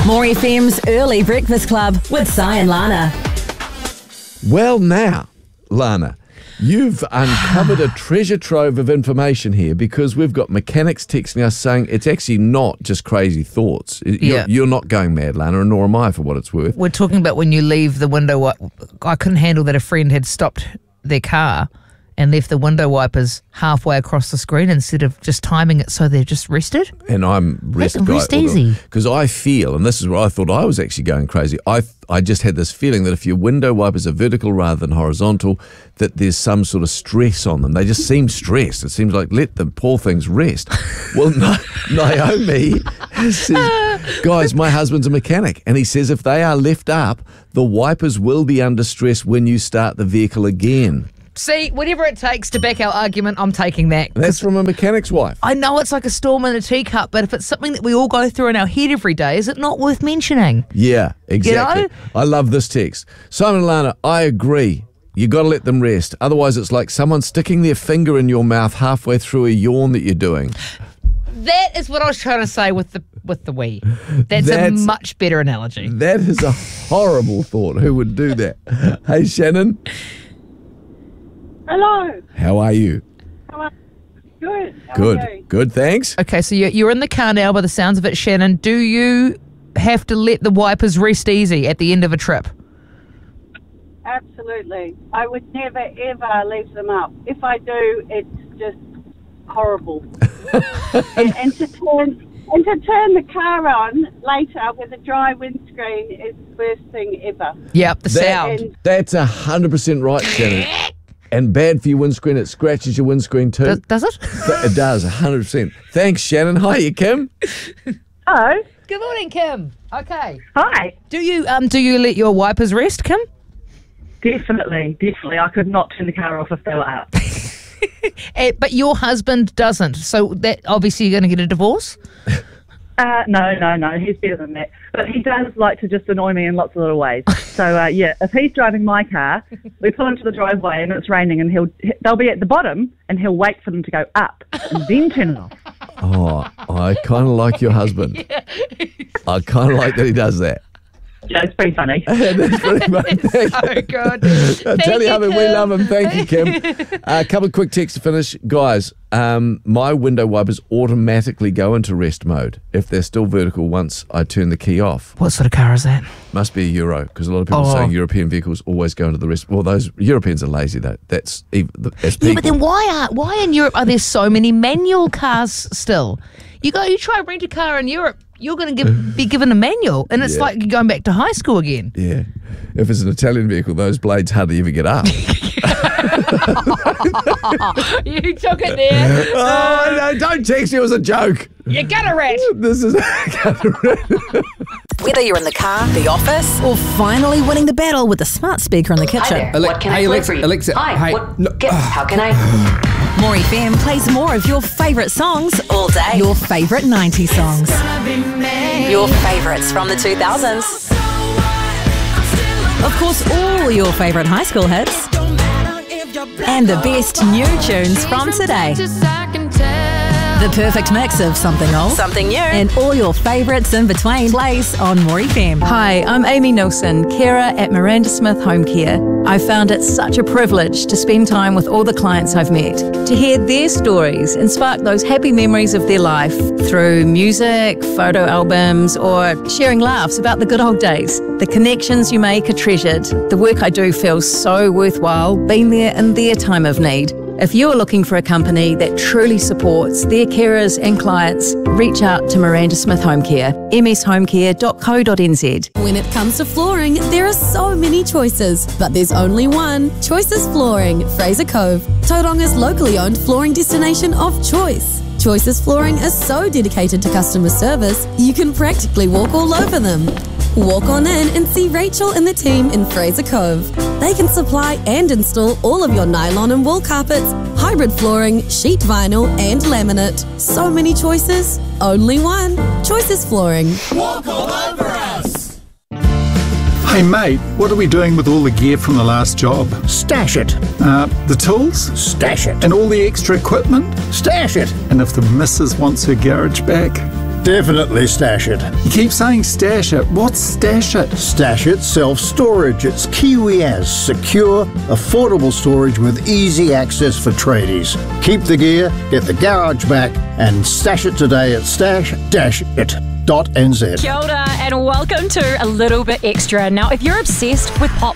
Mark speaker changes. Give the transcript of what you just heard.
Speaker 1: More FM's Early Breakfast Club with Si and Lana.
Speaker 2: Well now, Lana, you've uncovered a treasure trove of information here because we've got mechanics texting us saying it's actually not just crazy thoughts. You're not going mad, Lana, and nor am I, for what it's worth.
Speaker 3: We're talking about when you leave the window. I couldn't handle that a friend had stopped their car and left the window wipers halfway across the screen instead of just timing it so they're just rested.
Speaker 2: And I'm rest
Speaker 3: easy.
Speaker 2: Because I feel, and this is where I thought I was actually going crazy, I just had this feeling that if your window wipers are vertical rather than horizontal, that there's some sort of stress on them. They just seem stressed. It seems like let the poor things rest. Well, Naomi says, guys, my husband's a mechanic, and he says if they are left up, the wipers will be under stress when you start the vehicle again.
Speaker 3: See, whatever it takes to back our argument, I'm taking that.
Speaker 2: That's from a mechanic's wife.
Speaker 3: I know it's like a storm in a teacup, but if it's something that we all go through in our head every day, is it not worth mentioning?
Speaker 2: Yeah, exactly.
Speaker 3: You know?
Speaker 2: I love this text. Simon and Lana, I agree. You got to let them rest. Otherwise, it's like someone sticking their finger in your mouth halfway through a yawn that you're doing.
Speaker 3: That is what I was trying to say with the wee. That's a much better analogy.
Speaker 2: That is a horrible thought. Who would do that? Hey, Shannon.
Speaker 4: Hello.
Speaker 2: How are you?
Speaker 4: Good. How
Speaker 2: Good.
Speaker 4: are you?
Speaker 2: Good, thanks.
Speaker 3: Okay, so you're in the car now by the sounds of it, Shannon. Do you have to let the wipers rest easy at the end of a trip?
Speaker 4: Absolutely. I would never, ever leave them up. If I do, it's just horrible. and to turn the car on later with a dry windscreen is the worst thing ever.
Speaker 3: Yep, the sound.
Speaker 2: That's 100% right, Shannon. And bad for your windscreen. It scratches your windscreen too.
Speaker 3: Does it?
Speaker 2: It does, 100%. Thanks, Shannon. Hiya, Kim.
Speaker 4: Hello.
Speaker 3: Good morning, Kim. Okay.
Speaker 4: Hi.
Speaker 3: Do you let your wipers rest, Kim?
Speaker 4: Definitely. I could not turn the car off if they were up.
Speaker 3: But your husband doesn't. So that obviously you're going to get a divorce?
Speaker 4: No. He's better than that. But he does like to just annoy me in lots of little ways. So, if he's driving my car, we pull into the driveway and it's raining and they'll be at the bottom and he'll wait for them to go up and then turn it off.
Speaker 2: Oh, I kind of like your husband. Yeah. I kind of like that he does that.
Speaker 4: Yeah, it's pretty funny.
Speaker 2: That's pretty funny.
Speaker 3: So good.
Speaker 2: I tell you, we love him. Thank you, Kim. A couple of quick texts to finish. Guys, my window wipers automatically go into rest mode if they're still vertical once I turn the key off.
Speaker 3: What sort of car is that?
Speaker 2: Must be a Euro, because a lot of people are saying European vehicles always go into the rest. Well, those Europeans are lazy, though. That's people.
Speaker 3: Yeah, but then why in Europe are there so many manual cars still? You try and rent a car in Europe, you're going to be given a manual, and it's like you're going back to high school again.
Speaker 2: Yeah. If it's an Italian vehicle, those blades hardly ever get up.
Speaker 3: You took it there.
Speaker 2: Oh, no, don't text me. It was a joke.
Speaker 3: You gutter rat.
Speaker 2: This is gutter rat.
Speaker 1: Whether you're in the car, the office, or finally winning the battle with the smart speaker in the kitchen.
Speaker 5: What can I play for you?
Speaker 6: Alexa.
Speaker 5: Hi.
Speaker 6: Hey.
Speaker 5: How can I?
Speaker 1: More FM plays more of your favourite songs all day. Your favourite 90s songs. Your favourites from the 2000s. Of course, all your favourite high school hits. And the best new tunes from today. The perfect mix of something old, something new, and all your favourites in between plays on More FM.
Speaker 7: Hi, I'm Amy Nilsson, carer at Miranda Smith Home Care. I found it such a privilege to spend time with all the clients I've met, to hear their stories and spark those happy memories of their life through music, photo albums, or sharing laughs about the good old days. The connections you make are treasured. The work I do feels so worthwhile, being there in their time of need. If you're looking for a company that truly supports their carers and clients, reach out to Miranda Smith Home Care, mshomecare.co.nz.
Speaker 8: When it comes to flooring, there are so many choices, but there's only one. Choices Flooring, Fraser Cove, Tauranga's locally owned flooring destination of choice. Choices Flooring is so dedicated to customer service, you can practically walk all over them. Walk on in and see Rachel and the team in Fraser Cove. They can supply and install all of your nylon and wool carpets, hybrid flooring, sheet vinyl and laminate. So many choices, only one. Choices Flooring.
Speaker 9: Walk all over us!
Speaker 10: Hey mate, what are we doing with all the gear from the last job?
Speaker 9: Stash it.
Speaker 10: The tools?
Speaker 9: Stash it.
Speaker 10: And all the extra equipment?
Speaker 9: Stash it.
Speaker 10: And if the missus wants her garage back?
Speaker 9: Definitely Stash It.
Speaker 10: You keep saying stash it. What's stash it?
Speaker 9: Stash It self-storage. It's Kiwi as secure, affordable storage with easy access for tradies. Keep the gear, get the garage back, and stash it today at stash-it.nz.
Speaker 5: Kia ora and welcome to A Little Bit Extra. Now, if you're obsessed with pop